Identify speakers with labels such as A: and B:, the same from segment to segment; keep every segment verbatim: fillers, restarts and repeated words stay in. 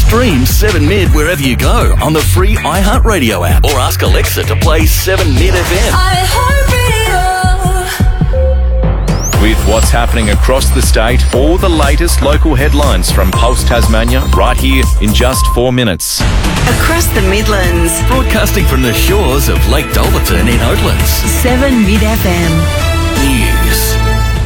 A: Stream seven Mid wherever you go on the free iHeartRadio app or ask Alexa to play seven Mid F M.
B: With what's happening across the state, all the latest local headlines from Pulse Tasmania right here in just four minutes.
C: Across the Midlands.
A: Broadcasting from the shores of Lake Dolberton in Oatlands.
C: seven Mid F M.
A: News.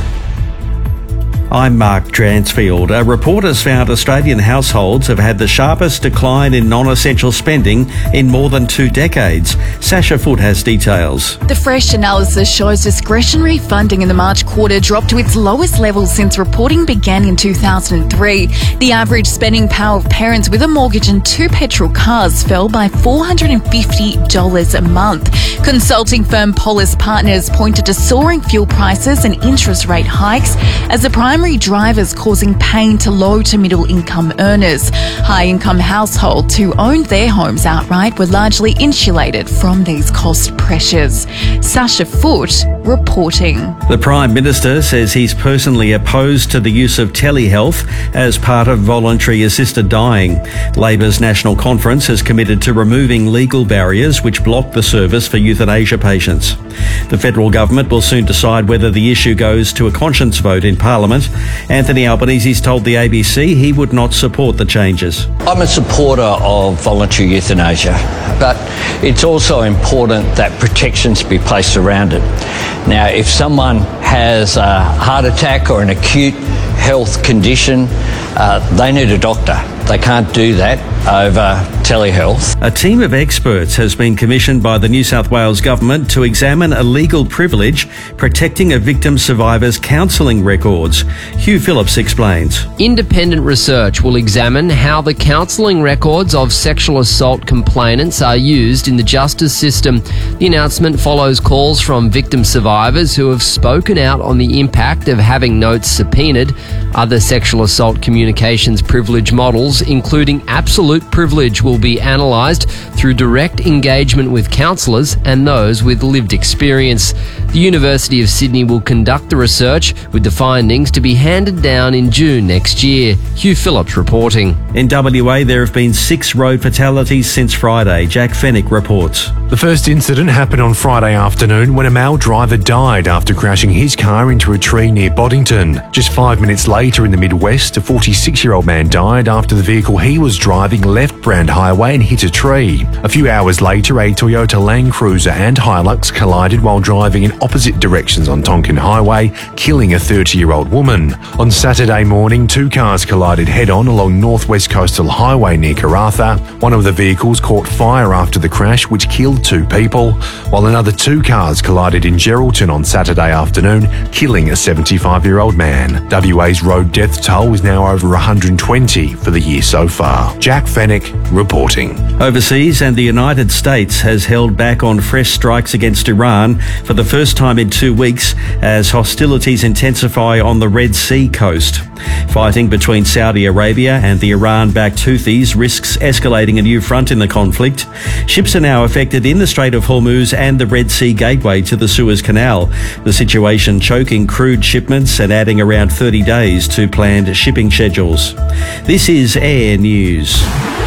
D: I'm Mark Dransfield. A report has found Australian households have had the sharpest decline in non-essential spending in more than two decades. Sasha Foote has details.
E: The fresh analysis shows discretionary funding in the March quarter dropped to its lowest level since reporting began in two thousand three. The average spending power of parents with a mortgage and two petrol cars fell by four hundred fifty dollars a month. Consulting firm Polis Partners pointed to soaring fuel prices and interest rate hikes as the primary drivers causing pain to low to middle income earners. High income households who owned their homes outright were largely insulated from these cost pressures. Sasha Foote reporting.
D: The Prime Minister says he's personally opposed to the use of telehealth as part of voluntary assisted dying. Labor's National Conference has committed to removing legal barriers which block the service for euthanasia patients. The federal government will soon decide whether the issue goes to a conscience vote in Parliament. Anthony Albanese's told the A B C he would not support the changes.
F: I'm a supporter of voluntary euthanasia, but it's also important that protections be placed around it. Now, if someone has a heart attack or an acute health condition, uh, they need a doctor. They can't do that over telehealth.
D: A team of experts has been commissioned by the New South Wales Government to examine a legal privilege protecting a victim survivor's counselling records. Hugh Phillips explains.
G: Independent research will examine how the counselling records of sexual assault complainants are used in the justice system. The announcement follows calls from victim survivors who have spoken out on the impact of having notes subpoenaed. Other sexual assault communications privilege models, including absolute privilege, will be analysed through direct engagement with counsellors and those with lived experience. The University of Sydney will conduct the research, with the findings to be handed down in June next year. Hugh Phillips reporting.
D: In W A, there have been six road fatalities since Friday. Jack Fennick reports.
H: The first incident happened on Friday afternoon when a male driver died after crashing his car into a tree near Boddington. Just five minutes later in the Midwest, a forty-six-year-old man died after the vehicle he was driving left Brand Highway and hit a tree. A few hours later, a Toyota Land Cruiser and Hilux collided while driving in opposite directions on Tonkin Highway, killing a thirty-year-old woman. On Saturday morning, two cars collided head-on along North West Coastal Highway near Karratha. One of the vehicles caught fire after the crash, which killed two people, while another two cars collided in Geraldton on Saturday afternoon, killing a seventy-five-year-old man. W A's road death toll is now over one hundred twenty for the year so far. Jack Fennick reporting.
D: Overseas, and the United States has held back on fresh strikes against Iran for the first time in two weeks as hostilities intensify on the Red Sea coast. Fighting between Saudi Arabia and the Iran-backed Houthis risks escalating a new front in the conflict. Ships are now affected in the Strait of Hormuz and the Red Sea gateway to the Suez Canal. The situation choking crude shipments and adding around thirty days to planned shipping schedules. This is Air News.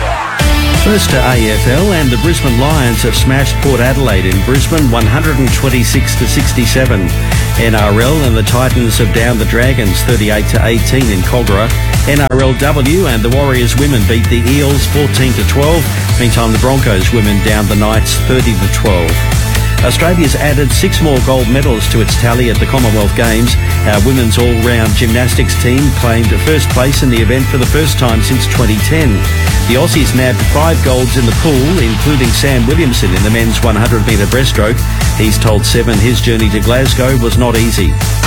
D: First to A F L, and the Brisbane Lions have smashed Port Adelaide in Brisbane one hundred twenty-six to sixty-seven. N R L and the Titans have downed the Dragons thirty-eight to eighteen in Kogarah. N R L W and the Warriors women beat the Eels fourteen to twelve. Meantime, the Broncos women downed the Knights thirty to twelve. Australia's added six more gold medals to its tally at the Commonwealth Games. Our women's all-round gymnastics team claimed first place in the event for the first time since twenty ten. The Aussies nabbed five golds in the pool, including Sam Williamson in the men's one hundred metre breaststroke. He's told Seven his journey to Glasgow was not easy.